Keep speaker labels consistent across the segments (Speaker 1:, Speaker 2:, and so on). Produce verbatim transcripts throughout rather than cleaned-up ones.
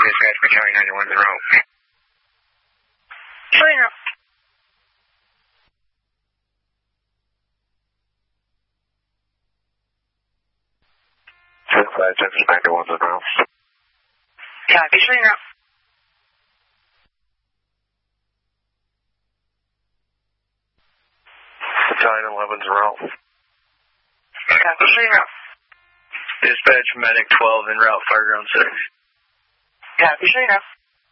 Speaker 1: Dispatch for Charlie ninety-one in route.
Speaker 2: Charlie route.
Speaker 1: Dispatch, Texas ninety-one in route.
Speaker 2: Copy, Charlie route.
Speaker 1: Battalion eleven's route.
Speaker 2: Copy, Charlie route.
Speaker 1: Dispatch medic twelve en route, fireground six.
Speaker 2: Copy, Charlie route.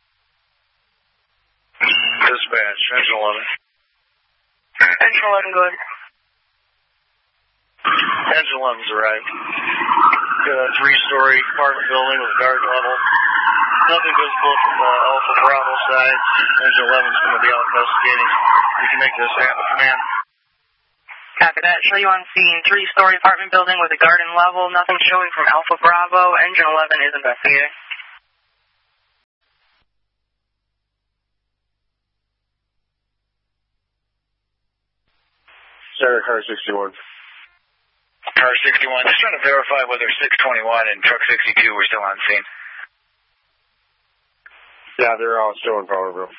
Speaker 1: Dispatch, engine eleven.
Speaker 2: Engine eleven, go ahead.
Speaker 1: Engine eleven's arrived. Got a three-story apartment building with guard level. Nothing visible from the Alpha Bravo side. Engine eleven's going to be out investigating. We can make this happen, command.
Speaker 2: Copy that. Show you on scene. Three-story apartment building with a garden level. Nothing showing from Alpha Bravo. Engine eleven is investigating.
Speaker 1: Center car sixty-one.
Speaker 3: Car sixty-one. Just trying to verify whether six twenty-one and truck sixty-two were still on scene.
Speaker 1: Yeah, they're all still in power, bro.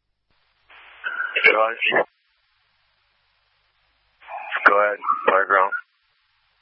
Speaker 1: Go ahead, fireground.